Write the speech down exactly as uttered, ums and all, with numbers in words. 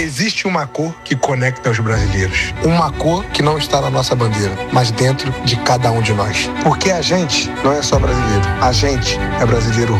Existe uma cor que conecta os brasileiros. Uma cor que não está na nossa bandeira, mas dentro de cada um de nós. Porque a gente não é só brasileiro. A gente é brasileiro